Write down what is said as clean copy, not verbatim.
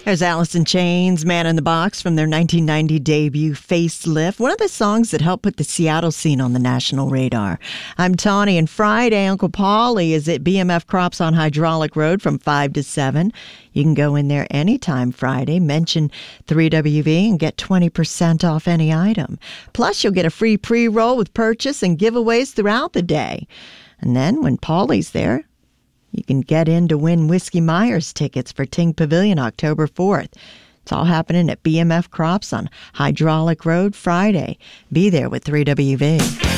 There's Alice in Chains, Man in the Box from their 1990 debut, Facelift, one of the songs that helped put the Seattle scene on the national radar. I'm Tawny, and Friday, Uncle Paulie is at BMF Crops on Hydraulic Road from 5 to 7. You can go in there anytime Friday, mention 3WV, and get 20% off any item. Plus, you'll get a free pre-roll with purchase and giveaways throughout the day. And then, when Paulie's there, you can get in to win Whiskey Myers tickets for Ting Pavilion October 4th. It's all happening at BMF Crops on Hydraulic Road Friday. Be there with 3WV.